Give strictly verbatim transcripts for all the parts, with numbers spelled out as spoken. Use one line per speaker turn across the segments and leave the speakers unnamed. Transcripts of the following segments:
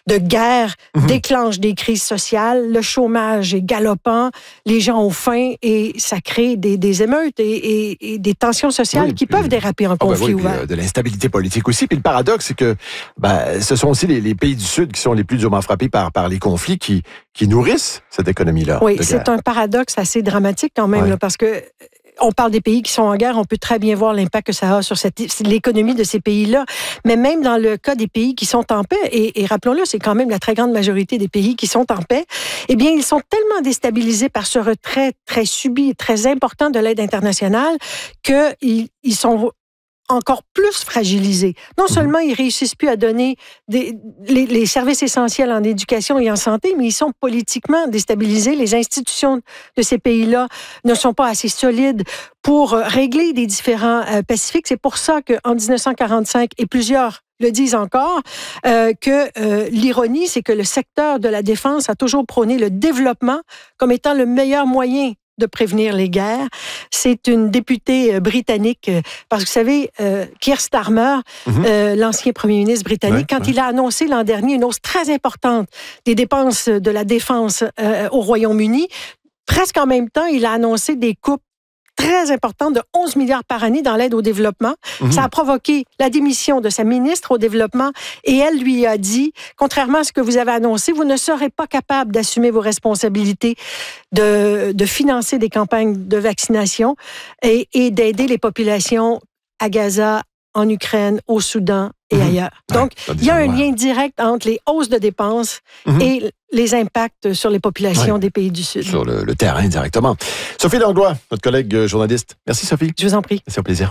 de guerre
Mm-hmm.
déclenchent des crises sociales, le chômage est galopant, les gens ont faim et ça crée des, des émeutes et, et, et des tensions sociales
oui,
qui
puis,
peuvent déraper en
oh ben
conflit
oui,
ouvert.
Puis, euh, de l'instabilité politique aussi. Puis le paradoxe, c'est que ben, ce sont aussi les, les pays du Sud qui sont les plus durement frappés par, par les conflits qui, qui nourrissent cette économie-là.
Oui, c'est un paradoxe assez dramatique quand même,
ouais.
là, parce que on parle des pays qui sont en guerre, on peut très bien voir l'impact que ça a sur cette, l'économie de ces pays-là. Mais même dans le cas des pays qui sont en paix, et, et rappelons-le, c'est quand même la très grande majorité des pays qui sont en paix, eh bien, ils sont tellement déstabilisés par ce retrait très subi, très important de l'aide internationale, qu'ils ils sont encore plus fragilisés. Non seulement ils réussissent plus à donner des, les, les services essentiels en éducation et en santé, mais ils sont politiquement déstabilisés. Les institutions de ces pays-là ne sont pas assez solides pour régler des différends euh, pacifiques. C'est pour ça qu'en dix-neuf cent quarante-cinq, et plusieurs le disent encore, euh, que euh, l'ironie, c'est que le secteur de la défense a toujours prôné le développement comme étant le meilleur moyen de prévenir les guerres. C'est une députée britannique, parce que vous savez, euh, Keir Starmer, mm-hmm. euh, l'ancien premier ministre britannique, ouais, quand ouais. il a annoncé l'an dernier une hausse très importante des dépenses de la défense euh, au Royaume-Uni, presque en même temps, il a annoncé des coupes très importante de onze milliards par année dans l'aide au développement. Mmh. Ça a provoqué la démission de sa ministre au développement et elle lui a dit, contrairement à ce que vous avez annoncé, vous ne serez pas capable d'assumer vos responsabilités de, de financer des campagnes de vaccination et, et d'aider les populations à Gaza, en Ukraine, au Soudan et mmh. ailleurs. Donc, ouais, il y a un lien direct entre les hausses de dépenses mmh. et les impacts sur les populations ouais. des pays du Sud.
Sur le, le terrain, directement. Sophie Langlois, notre collègue journaliste. Merci, Sophie.
Je vous en prie.
C'est un plaisir.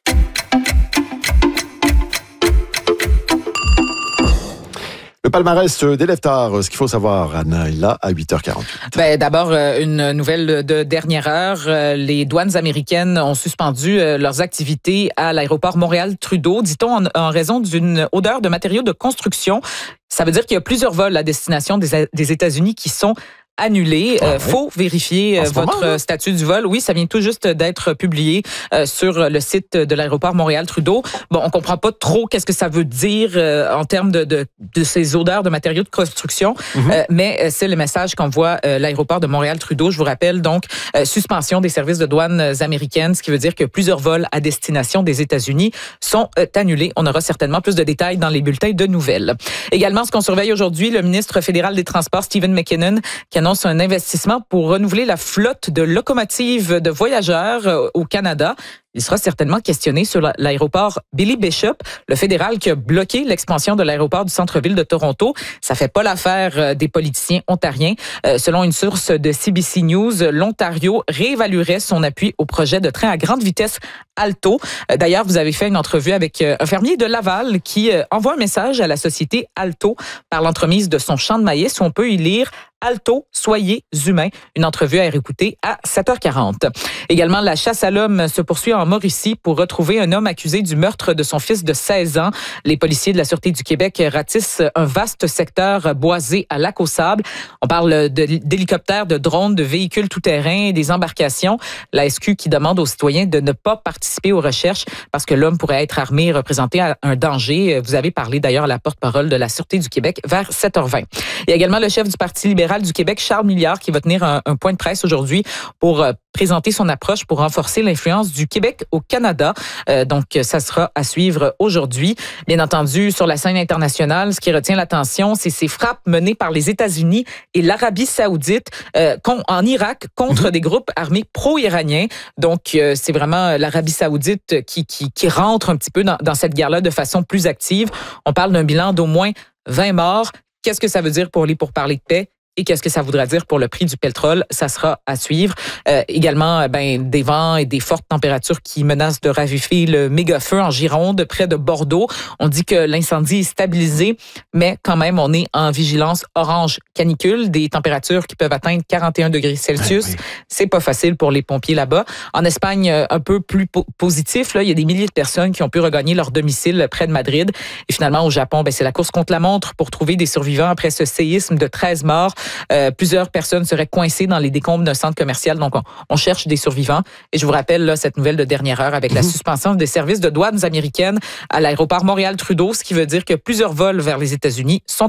Le palmarès d'élèves tard, ce qu'il faut savoir, Anna, est là à huit heures quarante-huit.
Ben, d'abord, une nouvelle de dernière heure. Les douanes américaines ont suspendu leurs activités à l'aéroport Montréal-Trudeau, dit-on, en, en raison d'une odeur de matériaux de construction. Ça veut dire qu'il y a plusieurs vols à destination des, des États-Unis qui sont annulé. Ah, euh, ouais. Faut vérifier votre moment, statut du vol. Oui, ça vient tout juste d'être publié euh, sur le site de l'aéroport Montréal-Trudeau. Bon, on comprend pas trop qu'est-ce que ça veut dire euh, en termes de, de, de ces odeurs de matériaux de construction, mm-hmm. euh, mais c'est le message qu'envoie euh, l'aéroport de Montréal-Trudeau. Je vous rappelle donc, euh, suspension des services de douane américaines, ce qui veut dire que plusieurs vols à destination des États-Unis sont euh, annulés. On aura certainement plus de détails dans les bulletins de nouvelles. Également, ce qu'on surveille aujourd'hui, le ministre fédéral des Transports, Stephen McKinnon, qui annonce un investissement pour renouveler la flotte de locomotives de voyageurs au Canada. Il sera certainement questionné sur l'aéroport Billy Bishop, le fédéral qui a bloqué l'expansion de l'aéroport du centre-ville de Toronto. Ça fait pas l'affaire des politiciens ontariens. Euh, selon une source de C B C News, l'Ontario réévaluerait son appui au projet de train à grande vitesse Alto. Euh, d'ailleurs, vous avez fait une entrevue avec un fermier de Laval qui euh, envoie un message à la société Alto par l'entremise de son champ de maïs où on peut y lire Alto, soyez humains. Une entrevue à réécouter à sept heures quarante. Également, la chasse à l'homme se poursuit en Mauricie pour retrouver un homme accusé du meurtre de son fils de seize ans. Les policiers de la Sûreté du Québec ratissent un vaste secteur boisé à Lac-aux-Sables. On parle de, d'hélicoptères, de drones, de véhicules tout-terrain, des embarcations. La S Q qui demande aux citoyens de ne pas participer aux recherches parce que l'homme pourrait être armé et représenter un danger. Vous avez parlé d'ailleurs à la porte-parole de la Sûreté du Québec vers sept heures vingt. Il y a également le chef du Parti libéral du Québec, Charles Milliard, qui va tenir un, un point de presse aujourd'hui pour euh, présenter son approche pour renforcer l'influence du Québec au Canada. Euh, donc, ça sera à suivre aujourd'hui. Bien entendu, sur la scène internationale, ce qui retient l'attention, c'est ces frappes menées par les États-Unis et l'Arabie saoudite euh, en Irak contre mm-hmm. des groupes armés pro-iraniens. Donc, euh, c'est vraiment l'Arabie saoudite qui, qui, qui rentre un petit peu dans, dans cette guerre-là de façon plus active. On parle d'un bilan d'au moins vingt morts. Qu'est-ce que ça veut dire pour les pourparlers de paix? Et qu'est-ce que ça voudra dire pour le prix du pétrole? Ça sera à suivre. Euh, également, ben, des vents et des fortes températures qui menacent de raviver le méga-feu en Gironde, près de Bordeaux. On dit que l'incendie est stabilisé, mais quand même, on est en vigilance orange canicule, des températures qui peuvent atteindre quarante et un degrés Celsius. Oui, oui. C'est pas facile pour les pompiers là-bas. En Espagne, un peu plus po- positif, là, il y a des milliers de personnes qui ont pu regagner leur domicile près de Madrid. Et finalement, au Japon, ben, c'est la course contre la montre pour trouver des survivants après ce séisme de treize morts. Euh, plusieurs personnes seraient coincées dans les décombres d'un centre commercial. Donc, on, on cherche des survivants. Et je vous rappelle là, cette nouvelle de dernière heure avec la suspension des services de douanes américaines à l'aéroport Montréal-Trudeau, ce qui veut dire que plusieurs vols vers les États-Unis sont